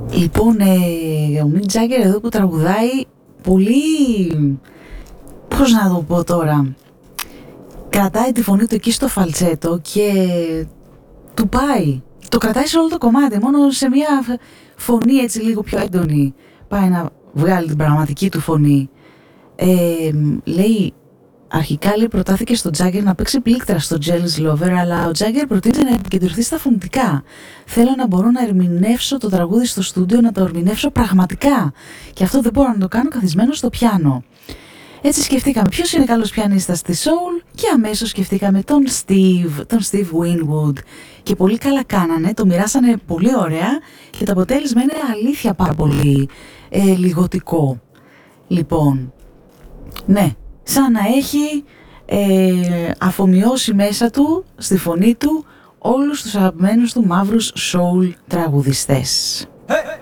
Λοιπόν, ο Μικ Τζάγκερ εδώ που τραγουδάει πολύ, πώς να το πω τώρα, κρατάει τη φωνή του εκεί στο φαλτσέτο και του πάει, το κρατάει σε όλο το κομμάτι, μόνο σε μια φωνή έτσι λίγο πιο έντονη πάει να βγάλει την πραγματική του φωνή. Λέει, αρχικά λέει προτάθηκε στον Τζάγκερ να παίξει πλήκτρα στο Jealous Lover, αλλά ο Τζάγκερ προτείνει να επικεντρωθεί στα φωνητικά. Θέλω να μπορώ να ερμηνεύσω το τραγούδι στο στούντιο, να το ερμηνεύσω πραγματικά. Και αυτό δεν μπορώ να το κάνω καθισμένο στο πιάνο. Έτσι σκεφτήκαμε ποιος είναι καλός πιανίστας στη soul και αμέσως σκεφτήκαμε τον Steve Winwood. Και πολύ καλά κάνανε, το μοιράσανε πολύ ωραία και το αποτέλεσμα είναι αλήθεια πάρα πολύ λιγοτικό. Λοιπόν, ναι, σαν να έχει αφομοιώσει μέσα του, στη φωνή του, όλους τους αγαπημένους του μαύρους soul τραγουδιστές.